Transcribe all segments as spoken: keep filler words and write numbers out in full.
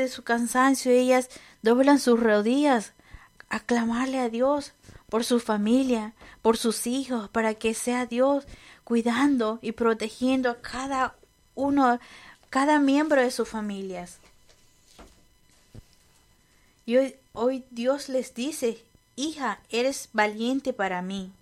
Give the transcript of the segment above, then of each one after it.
de su cansancio, ellas doblan sus rodillas a clamarle a Dios por su familia, por sus hijos, para que sea Dios cuidando y protegiendo a cada uno, cada miembro de sus familias. Y hoy, hoy Dios les dice: hija, eres valiente para mí.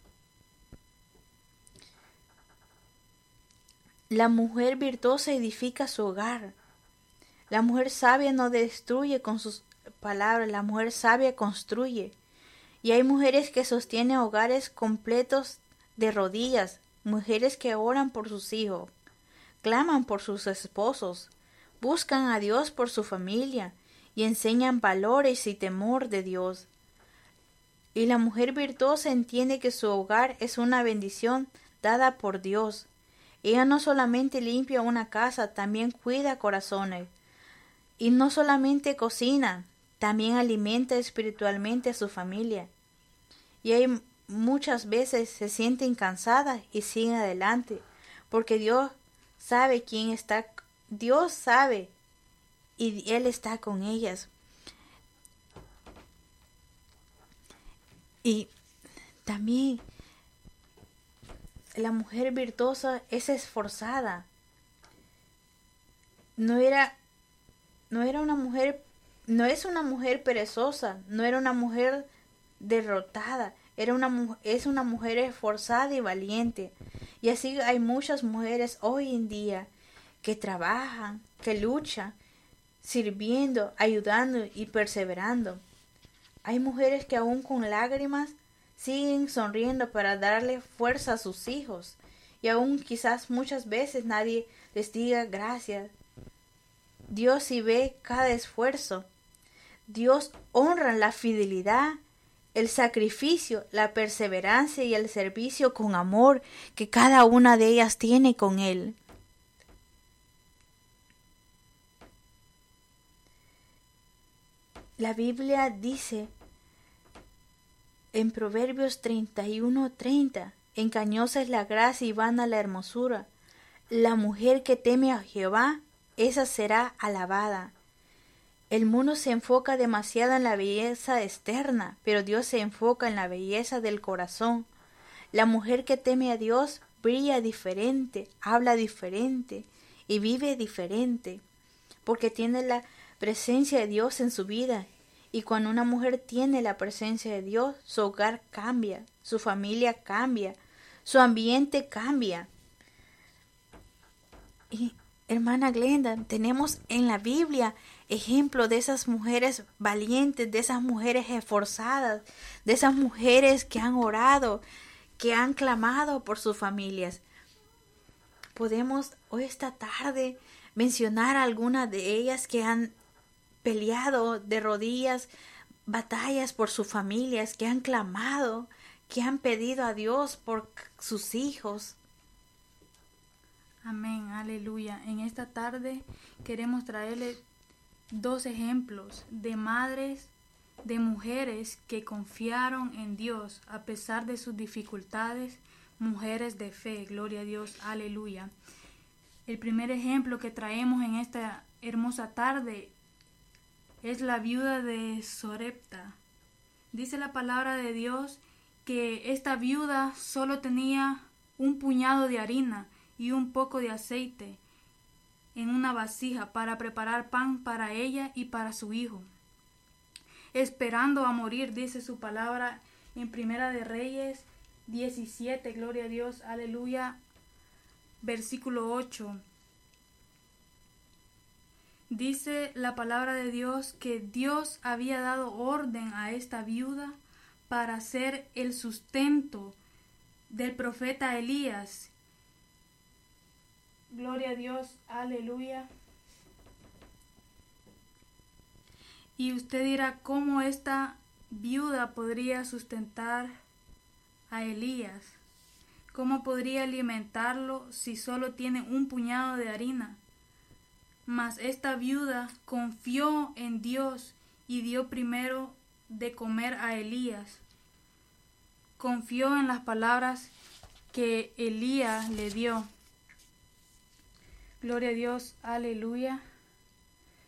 La mujer virtuosa edifica su hogar. La mujer sabia no destruye con sus palabras, la mujer sabia construye. Y hay mujeres que sostienen hogares completos de rodillas, mujeres que oran por sus hijos, claman por sus esposos, buscan a Dios por su familia y enseñan valores y temor de Dios. Y la mujer virtuosa entiende que su hogar es una bendición dada por Dios. Ella no solamente limpia una casa, también cuida corazones. Y no solamente cocina, también alimenta espiritualmente a su familia. Y hay muchas veces se sienten cansadas y siguen adelante, porque Dios sabe quién está, Dios sabe y Él está con ellas. Y también la mujer virtuosa es esforzada. No era, no era una mujer, no es una mujer perezosa, no era una mujer derrotada, era una, es una mujer esforzada y valiente. Y así hay muchas mujeres hoy en día que trabajan, que luchan, sirviendo, ayudando y perseverando. Hay mujeres que aún con lágrimas siguen sonriendo para darle fuerza a sus hijos. Y aún quizás muchas veces nadie les diga gracias. Dios sí ve cada esfuerzo. Dios honra la fidelidad, el sacrificio, la perseverancia y el servicio con amor que cada una de ellas tiene con Él. La Biblia dice en Proverbios treinta y uno treinta, engañosa es la gracia y vana la hermosura. La mujer que teme a Jehová, esa será alabada. El mundo se enfoca demasiado en la belleza externa, pero Dios se enfoca en la belleza del corazón. La mujer que teme a Dios brilla diferente, habla diferente y vive diferente, porque tiene la presencia de Dios en su vida. Y cuando una mujer tiene la presencia de Dios, su hogar cambia, su familia cambia, su ambiente cambia. Y hermana Glenda, tenemos en la Biblia ejemplo de esas mujeres valientes, de esas mujeres esforzadas, de esas mujeres que han orado, que han clamado por sus familias. Podemos hoy esta tarde mencionar a algunas de ellas que han peleado de rodillas, batallas por sus familias, que han clamado, que han pedido a Dios por sus hijos. Amén, aleluya. En esta tarde queremos traerle dos ejemplos de madres, de mujeres que confiaron en Dios a pesar de sus dificultades, mujeres de fe, gloria a Dios, aleluya. El primer ejemplo que traemos en esta hermosa tarde es la viuda de Sorepta. Dice la palabra de Dios que esta viuda solo tenía un puñado de harina y un poco de aceite en una vasija para preparar pan para ella y para su hijo, esperando a morir, dice su palabra en Primera de Reyes diecisiete, gloria a Dios, aleluya, versículo ocho. Dice la palabra de Dios que Dios había dado orden a esta viuda para ser el sustento del profeta Elías. Gloria a Dios, aleluya. Y usted dirá, ¿cómo esta viuda podría sustentar a Elías? ¿Cómo podría alimentarlo si solo tiene un puñado de harina? Mas esta viuda confió en Dios y dio primero de comer a Elías. Confió en las palabras que Elías le dio. Gloria a Dios, aleluya.